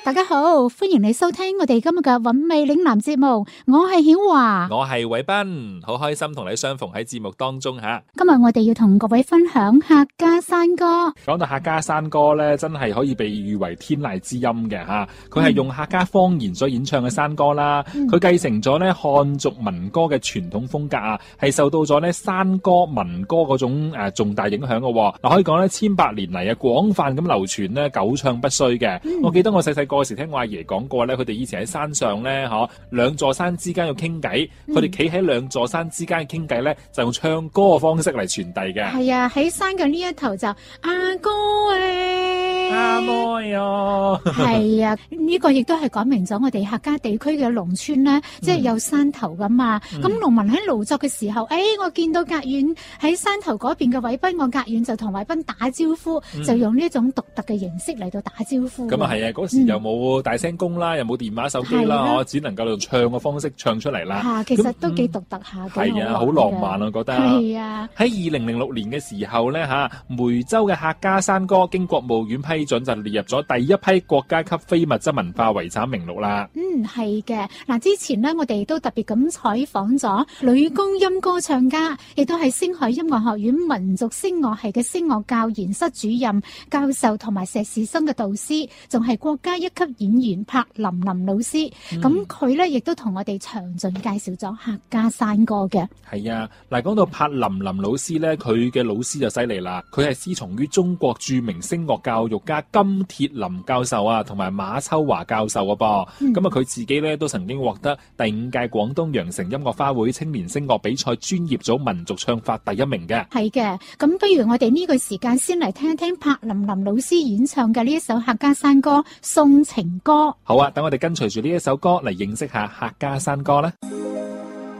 大家好，歡迎你收聽我哋今日嘅韻味嶺南節目，我係曉華， 我係偉斌，好開心同你相逢喺節目當中吓。 今日我哋要同各位分享客家山歌。 講到客家山歌咧，真係可以被譽為天籟之音嘅吓。佢係用客家方言所演唱嘅山歌啦，佢繼承咗咧漢族民歌嘅傳統風格啊，係受到咗咧山歌民歌嗰種重大影響嘅。嗱，可以講咧千百年嚟啊，廣泛咁流傳咧，久唱不衰嘅。我記得我細細個時聽我阿爺講過咧，佢哋以前喺山上咧，兩座山之間要傾偈，佢哋企喺兩座山之間傾偈咧，就用唱歌嘅方式嚟傳遞嘅。 係啊，喺山嘅呢一頭就阿哥阿妹啊， 係啊，呢個亦都係講明咗我哋客家地區嘅農村咧，即係有山頭噶嘛。咁農民喺勞作嘅時候，我見到隔遠喺山頭嗰邊嘅偉賓，我隔遠就同偉賓打招呼，就用呢一種獨特嘅形式嚟到打招呼。 咁啊係啊，嗰時又冇大聲公啦，又冇電話手機啦，只能夠用唱嘅方式唱出嚟啦。 其實都幾獨特下嘅。 係啊，好浪漫啊，覺得。 係啊。 喺2006年嘅時候咧，梅州嘅客家山歌經國務院批准，就列入咗第一批國家級非物質文化遺產名錄啦。 係嘅。嗱，之前呢，我哋都特別咁採訪咗女高音歌唱家，亦都係星海音樂學院民族聲樂系嘅聲樂教研室主任、教授同埋碩士生嘅導師，仲係國家一級演員柏林林老師。咁佢咧亦都同我哋詳盡介紹咗客家山歌嘅。 係啊，嗱，講到柏林林老師咧，佢嘅老師就犀利啦，佢係師從於中國著名聲樂教育家金鐵林教授啊，同埋馬秋華教授啊噃。咁啊，佢自己咧都曾經獲得第5屆廣東羊城音樂花會青年聲樂比賽專業組民族唱法第1名嘅。 係嘅，咁不如我哋呢個時間先嚟聽一聽柏林林老師演唱嘅呢一首客家山歌《送情歌》。 好啊，等我哋跟隨住呢一首歌嚟認識下客家山歌啦。